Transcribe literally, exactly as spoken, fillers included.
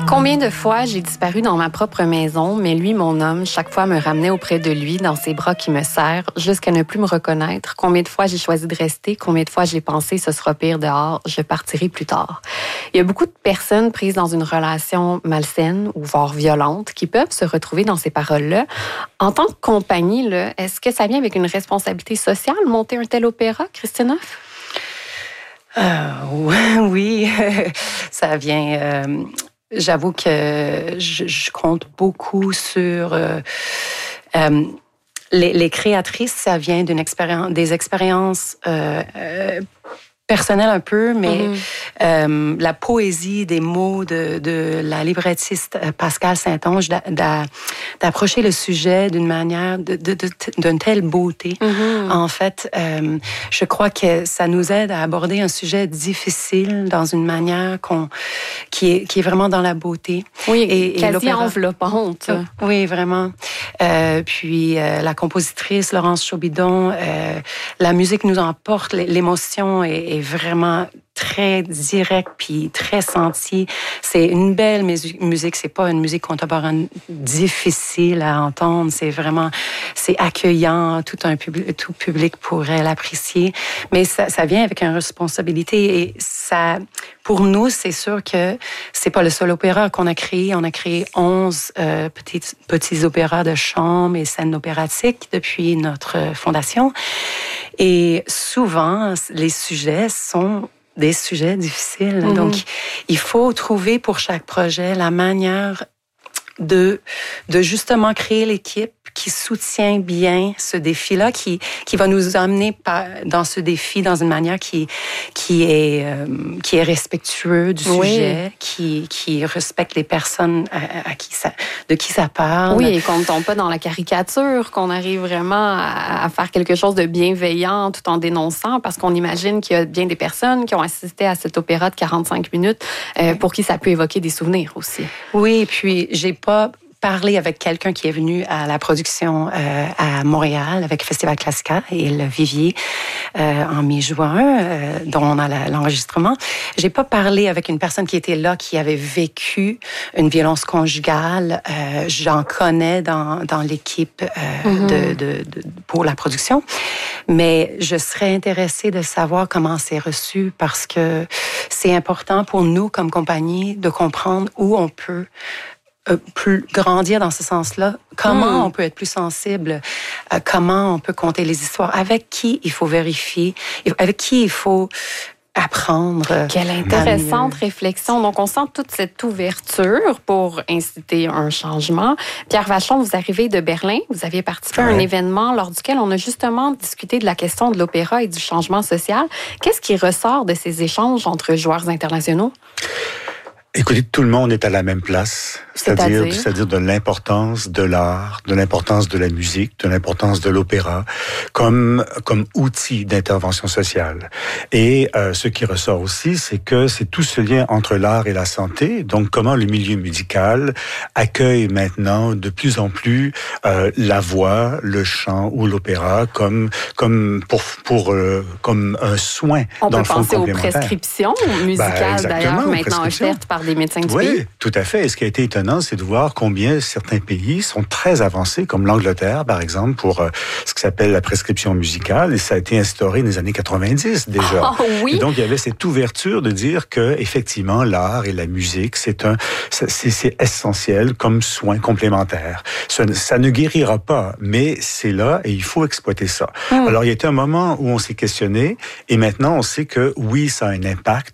Combien de fois j'ai disparu dans ma propre maison, mais lui, mon homme, chaque fois me ramenait auprès de lui, dans ses bras qui me serrent, jusqu'à ne plus me reconnaître. Combien de fois j'ai choisi de rester, combien de fois j'ai pensé ce sera pire dehors, je partirai plus tard. Il y a beaucoup de personnes prises dans une relation malsaine ou voire violente qui peuvent se retrouver dans ces paroles-là. En tant que compagnie, là, est-ce que ça vient avec une responsabilité sociale, monter un tel opéra, Christina? Euh, oui, ça vient... Euh... J'avoue que je, je compte beaucoup sur euh, euh, les, les créatrices. Ça vient d'une expérience, des expériences euh, euh, personnelles un peu, mais mm-hmm. euh, la poésie des mots de, de la librettiste Pascale Saint-Onge d'a, d'a, d'approcher le sujet d'une manière de, de, de, d'une telle beauté. Mm-hmm. En fait, euh, je crois que ça nous aide à aborder un sujet difficile dans une manière qu'on qui est qui est vraiment dans la beauté. Oui, et, quasi et enveloppante. Oui, vraiment. Euh, puis euh, la compositrice Laurence Chaubidon, euh, la musique nous emporte, l'émotion est, est vraiment très direct puis très senti. C'est une belle musique, c'est pas une musique contemporaine difficile à entendre, c'est vraiment c'est accueillant, tout un public tout public pourrait l'apprécier, mais ça ça vient avec une responsabilité et ça pour nous, c'est sûr que c'est pas le seul opéra qu'on a créé, on a créé onze euh, petits petits opéras de chambre et scènes opératiques depuis notre fondation et souvent les sujets sont des sujets difficiles. Mm-hmm. Donc, il faut trouver pour chaque projet la manière de, de justement créer l'équipe qui soutient bien ce défi-là, qui, qui va nous amener par, dans ce défi dans une manière qui, qui, est, euh, qui est respectueux du oui. sujet, qui, qui respecte les personnes à, à qui ça, de qui ça parle. Oui, et qu'on ne tombe pas dans la caricature, qu'on arrive vraiment à, à faire quelque chose de bienveillant tout en dénonçant, parce qu'on imagine qu'il y a bien des personnes qui ont assisté à cet opéra de quarante-cinq minutes euh, pour qui ça peut évoquer des souvenirs aussi. Oui, et puis j'ai pas parler avec quelqu'un qui est venu à la production euh, à Montréal avec Festival Classica et le Vivier euh, en mi-juin, euh, dont on a la, l'enregistrement. J'ai pas parlé avec une personne qui était là, qui avait vécu une violence conjugale. Euh, j'en connais dans, dans l'équipe euh, mm-hmm. de, de, de, pour la production. Mais je serais intéressée de savoir comment c'est reçu parce que c'est important pour nous comme compagnie de comprendre où on peut Euh, plus grandir dans ce sens-là, comment mmh. on peut être plus sensible, euh, comment on peut compter les histoires, avec qui il faut vérifier, avec qui il faut apprendre. Quelle intéressante réflexion. Donc, on sent toute cette ouverture pour inciter un changement. Pierre Vachon, vous arrivez de Berlin. Vous aviez participé ouais. à un événement lors duquel on a justement discuté de la question de l'opéra et du changement social. Qu'est-ce qui ressort de ces échanges entre joueurs internationaux? Écoutez, tout le monde est à la même place, c'est-à-dire, c'est-à-dire, c'est-à-dire de l'importance de l'art, de l'importance de la musique, de l'importance de l'opéra comme comme outil d'intervention sociale. Et euh, ce qui ressort aussi, c'est que c'est tout ce lien entre l'art et la santé. Donc, comment le milieu musical accueille maintenant de plus en plus euh, la voix, le chant ou l'opéra comme comme pour pour euh, comme un soin. On dans peut le fond penser aux prescriptions musicales ben, d'ailleurs maintenant offertes par des médecins du oui, pays. Oui, tout à fait. Et ce qui a été étonnant, c'est de voir combien certains pays sont très avancés, comme l'Angleterre, par exemple, pour euh, ce qui s'appelle la prescription musicale. Et ça a été instauré dans les années quatre-vingt-dix déjà. Oh, oui. Et donc, il y avait cette ouverture de dire que, effectivement, l'art et la musique, c'est un, c'est, c'est essentiel comme soin complémentaire. Ça, ça ne guérira pas, mais c'est là et il faut exploiter ça. Mm. Alors, il y a été un moment où on s'est questionné et maintenant, on sait que oui, ça a un impact